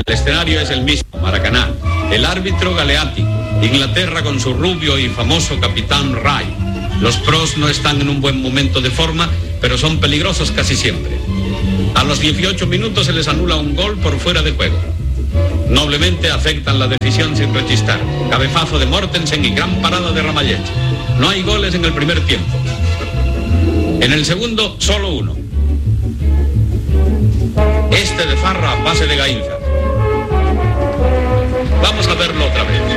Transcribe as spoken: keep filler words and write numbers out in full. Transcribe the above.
El escenario es el mismo, Maracaná. El árbitro Galeatti. Inglaterra con su rubio y famoso capitán Ray. Los pros no están en un buen momento de forma, pero son peligrosos casi siempre. A los dieciocho minutos se les anula un gol por fuera de juego. Noblemente aceptan la decisión sin rechistar. Cabezazo de Mortensen y gran parada de Ramallet. No hay goles en el primer tiempo. En el segundo, solo uno. Este de Farra a pase de Gainza. Vamos a verlo otra vez.